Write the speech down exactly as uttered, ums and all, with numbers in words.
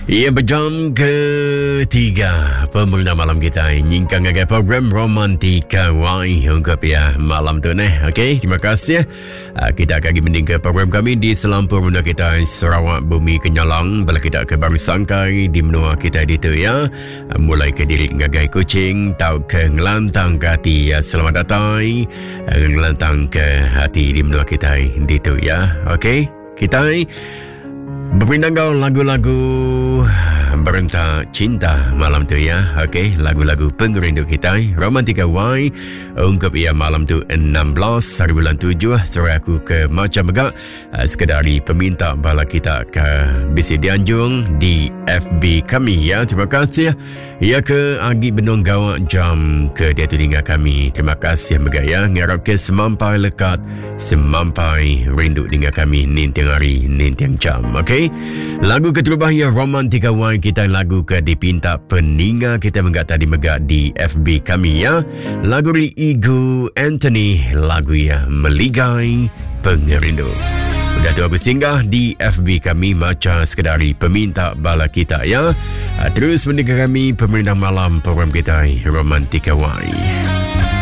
Ia berjam ketiga pemerintah malam kita nyingkang agak program Romantika Wai ungkap ya malam tu neh. Okey, terima kasih. Uh, kita akan pergi ke program kami di selampur menua kita Sarawak Bumi Kenyalang bala kita ke Baru Sangkai di menua kita di tu ya. Uh, mulai ke diri ngagai kucing tau ke ngelantang ke hati ya. Selamat datang uh, ngelantang ke hati di menua kita di tu ya. Okey, kita berpindang lagu-lagu berentak cinta malam tu ya. Okey, lagu-lagu pengerindu kita Romantika Y ungkap ia malam tu enam belas hari bulan tujuh. Suruh aku ke macam begak uh, sekedari peminta bala kita ke bisi dianjung di F B kami ya. Terima kasih ya ke agi benung gawak jam ke dia telinga kami. Terima kasih begak ya, ngarap ke semampai lekat semampai rindu dengan kami nintiang hari nintiang jam. Okey, lagu keterubah ya Romantika Y kita, lagu ke dipinta peninga kita menggak tadi megak di F B kami ya. Lagu ri Igu Anthony, lagu ya Meligai Pengerindu. Udah tu aku singgah di F B kami macam sekedari peminta bala kita ya. Terus mendengar kami pemerintah malam program kita Romantika Y.